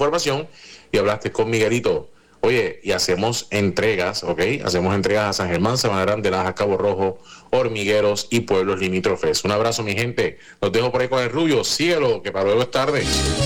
información y hablaste con Miguelito. Oye, y hacemos entregas, ¿ok? Hacemos entregas a San Germán, Sabana Grande, Lajas, Cabo Rojo, Hormigueros y pueblos limítrofes. Un abrazo, mi gente. Los dejo por ahí con el Rubio. Síguelo, que para luego es tarde.